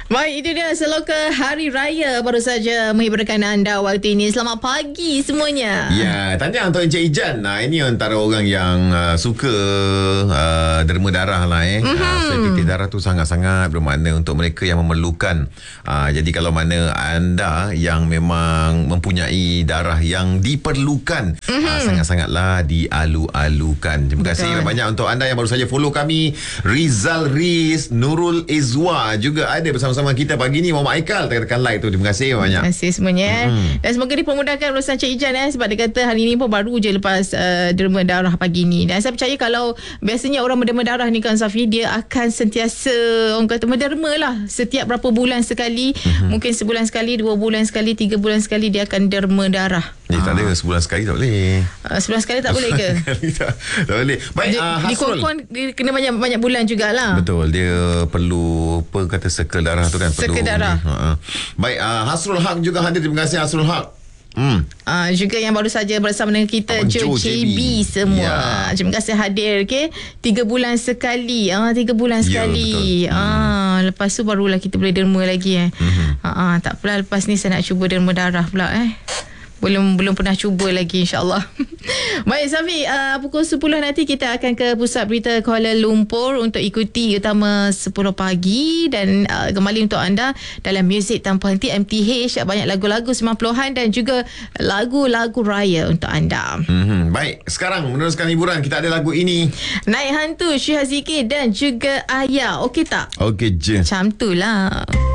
Baik, itu dia seloka Hari Raya baru saja menghiburkan anda waktu ini. Selamat pagi semuanya. Ya, tanya untuk Encik Ijan. Ini antara orang yang suka derma darah lah so, titik darah tu sangat-sangat bermakna untuk mereka yang memerlukan. Jadi kalau mana anda yang memang mempunyai darah yang diperlukan, sangat-sangatlah dialu-alukan. Terima kasih banyak untuk anda yang baru saja follow kami. Rizal Riz, Nurul Izwa juga ada bersama-sama kita pagi ni. Muhammad Aikal tekan like tu. Terima kasih banyak. Terima kasih semuanya. Dan semoga dipermudahkan urusan Cik Ijan sebab dia kata hari ni pun baru je lepas derma darah pagi ni. Dan saya percaya kalau biasanya orang berderma darah ni kan Safi, dia akan sentiasa orang kata menderma lah setiap berapa bulan sekali. Mungkin sebulan sekali, 2 bulan sekali, 3 bulan sekali dia akan derma darah. Tak ada, sebulan sekali tak boleh. Sebulan sekali tak boleh ke? tak boleh. Baik, Hasrul. Dia kena banyak bulan jugalah. Betul, dia perlu apa kata circle darah tu kan, circle perlu darah. Baik, Hasrul Haq juga hadir. Terima kasih Hasrul Haq. Juga yang baru saja bersama dengan kita Joe JB semua. Terima kasih hadir. 3 bulan sekali. 3 bulan sekali. Lepas tu barulah kita boleh derma lagi tak apalah, lepas ni saya nak cuba derma darah pula Belum pernah cuba lagi, insyaAllah. Baik Safi, pukul 10 nanti kita akan ke Pusat Berita Kuala Lumpur untuk ikuti utama 10 pagi. Dan kembali untuk anda dalam Muzik Tanpa Henti MTH, banyak lagu-lagu 90-an dan juga lagu-lagu raya untuk anda. Baik, sekarang meneruskan hiburan, kita ada lagu ini, Naik Hantu, Syihah Zikir dan juga Ayah. Okey tak? Okey je. Macam tu lah.